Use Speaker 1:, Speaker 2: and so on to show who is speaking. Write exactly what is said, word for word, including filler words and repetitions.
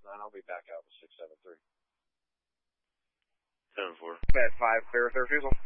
Speaker 1: nine. I'll be back out with six seven three.
Speaker 2: seven four.
Speaker 3: Med five, clear with their refusal.